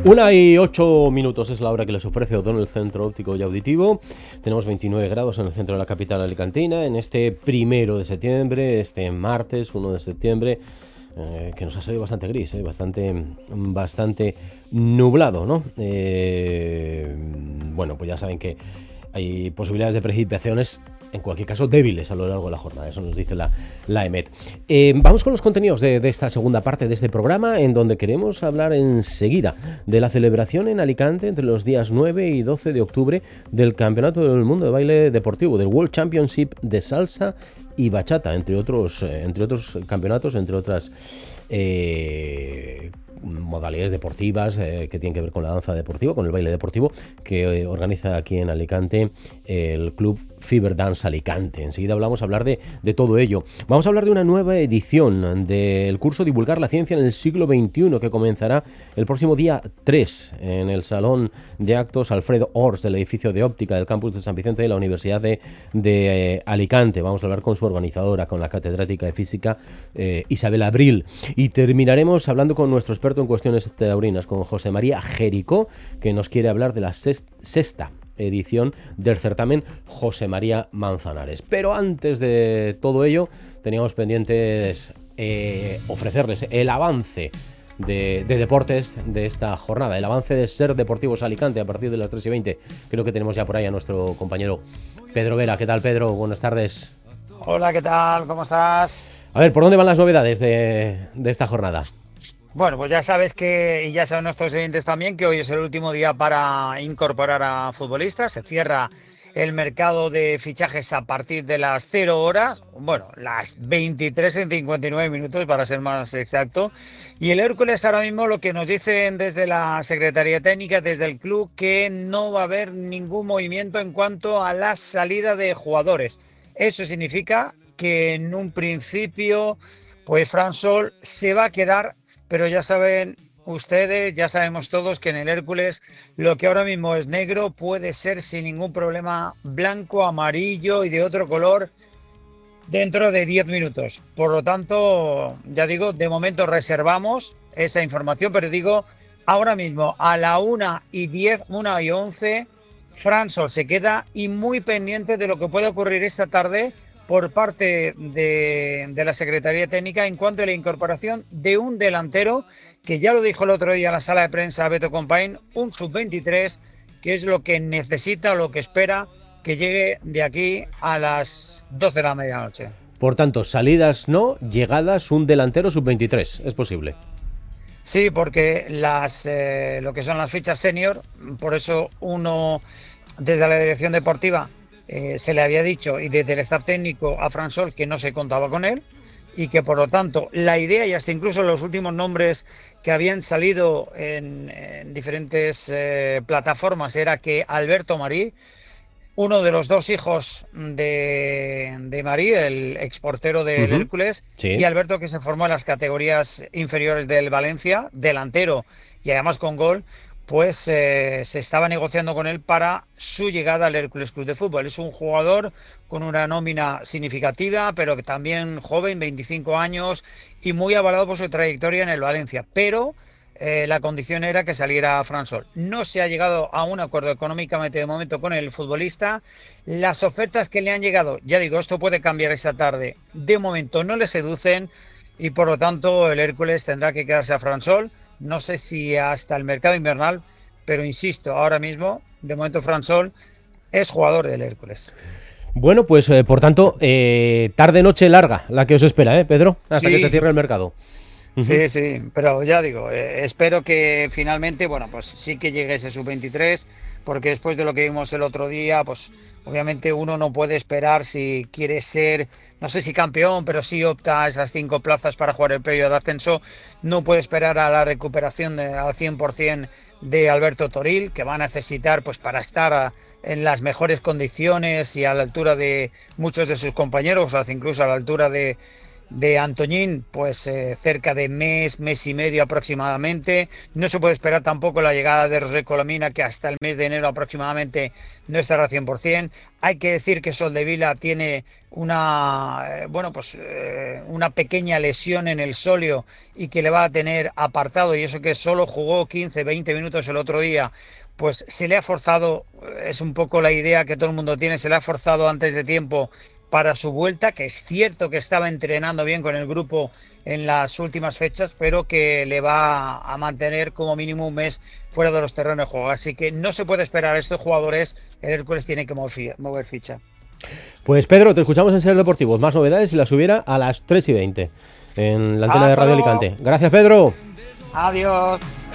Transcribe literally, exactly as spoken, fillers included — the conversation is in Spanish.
Una y ocho minutos es la hora que les ofrece O'Donnell Centro Óptico y Auditivo. Tenemos veintinueve grados en el centro de la capital alicantina en este primero de septiembre, este martes uno de septiembre, eh, que nos ha salido bastante gris, eh, bastante, bastante nublado, ¿no? Eh, bueno, pues ya saben que hay posibilidades de precipitaciones, en cualquier caso débiles a lo largo de la jornada, eso nos dice la, la E M E T. Eh, vamos con los contenidos de, de esta segunda parte de este programa, en donde queremos hablar enseguida de la celebración en Alicante entre los días nueve y doce de octubre del Campeonato del Mundo de Baile Deportivo, del World Championship de Salsa y Bachata, entre otros, eh, entre otros campeonatos, entre otras eh, modalidades deportivas eh, que tienen que ver con la danza deportiva, con el baile deportivo, que eh, organiza aquí en Alicante eh, el Club Fever Dance Alicante. Enseguida hablamos a hablar de, de todo ello. Vamos a hablar de una nueva edición del curso Divulgar la Ciencia en el siglo veintiuno, que comenzará el próximo día tres en el Salón de Actos Alfredo Ors del edificio de óptica del campus de San Vicente de la Universidad de, de eh, Alicante. Vamos a hablar con su organizadora, con la catedrática de física eh, Isabel Abril. Y terminaremos hablando con nuestro experto en cuestiones taurinas, con José María Jericó, que nos quiere hablar de la sexta edición del certamen José María Manzanares. Pero antes de todo ello, teníamos pendientes eh, ofrecerles el avance de, de deportes de esta jornada, el avance de Ser Deportivos Alicante a partir de las tres y veinte. Creo que tenemos ya por ahí a nuestro compañero Pedro Vera. ¿Qué tal, Pedro? Buenas tardes. Hola, ¿qué tal? ¿Cómo estás? A ver, ¿por dónde van las novedades de, de esta jornada? Bueno, pues ya sabes que, y ya saben nuestros oyentes también, que hoy es el último día para incorporar a futbolistas. Se cierra el mercado de fichajes a partir de las cero horas, bueno, las veintitrés en cincuenta y nueve minutos para ser más exacto. Y el Hércules ahora mismo lo que nos dicen desde la Secretaría Técnica, desde el club, que no va a haber ningún movimiento en cuanto a la salida de jugadores. Eso significa que en un principio, pues Fran Sol se va a quedar. Pero ya saben ustedes, ya sabemos todos que en el Hércules lo que ahora mismo es negro puede ser sin ningún problema blanco, amarillo y de otro color dentro de diez minutos. Por lo tanto, ya digo, de momento reservamos esa información, pero digo, ahora mismo a la una y diez, una y once, Fran Sol se queda y muy pendiente de lo que puede ocurrir esta tarde por parte de, de la Secretaría Técnica en cuanto a la incorporación de un delantero, que ya lo dijo el otro día en la sala de prensa Beto Compain, un sub veintitrés, que es lo que necesita o lo que espera que llegue de aquí a las doce de la medianoche. Por tanto, salidas no, llegadas un delantero sub veintitrés, ¿es posible? Sí, porque las eh, lo que son las fichas senior, por eso uno desde la dirección deportiva Eh, se le había dicho, y desde el staff técnico a Fran Sol, que no se contaba con él y que por lo tanto la idea, y hasta incluso los últimos nombres que habían salido en, en diferentes eh, plataformas, era que Alberto Marí, uno de los dos hijos de, de Marí, el exportero del uh-huh. Hércules, sí. Y Alberto, que se formó en las categorías inferiores del Valencia, delantero y además con gol, pues eh, se estaba negociando con él para su llegada al Hércules Club de Fútbol. Es un jugador con una nómina significativa, pero que también joven, veinticinco años, y muy avalado por su trayectoria en el Valencia. Pero eh, la condición era que saliera Fran Sol. No se ha llegado a un acuerdo económicamente de momento con el futbolista. Las ofertas que le han llegado, ya digo, esto puede cambiar esta tarde, de momento no le seducen, y por lo tanto el Hércules tendrá que quedarse a Fran Sol. No sé si hasta el mercado invernal, pero insisto, ahora mismo, de momento Fran Sol es jugador del Hércules. Bueno, pues eh, por tanto, eh, tarde-noche larga la que os espera, ¿eh, Pedro? Hasta sí. que se cierre el mercado. Sí, sí, pero ya digo, eh, espero que finalmente, bueno, pues sí que llegue ese sub veintitrés, porque después de lo que vimos el otro día, pues obviamente uno no puede esperar, si quiere ser, no sé si campeón, pero sí opta a esas cinco plazas para jugar el periodo de ascenso, no puede esperar a la recuperación de, al cien por ciento de Alberto Toril, que va a necesitar pues para estar a, en las mejores condiciones y a la altura de muchos de sus compañeros, incluso a la altura de de Antoñín, pues eh, cerca de mes, mes y medio aproximadamente. No se puede esperar tampoco la llegada de José Colomina, que hasta el mes de enero aproximadamente no estará al cien por ciento. Hay que decir que Soldevila tiene una, eh, bueno, pues eh, una pequeña lesión en el sóleo y que le va a tener apartado, y eso que solo jugó quince, veinte minutos el otro día. Pues se le ha forzado, es un poco la idea que todo el mundo tiene, se le ha forzado antes de tiempo para su vuelta, que es cierto que estaba entrenando bien con el grupo en las últimas fechas, pero que le va a mantener como mínimo un mes fuera de los terrenos de juego. Así que no se puede esperar a estos jugadores, el Hércules tiene que mover ficha. Pues Pedro, te escuchamos en Ser Deportivos. Más novedades si las hubiera a las tres y veinte en la antena de Radio Alicante. Gracias, Pedro. Adiós.